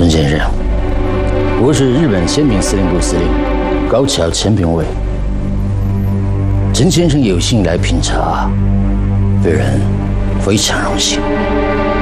孙先生，我是日本宪兵司令部司令高桥前评委。陈先生有幸来品茶，本人非常荣幸。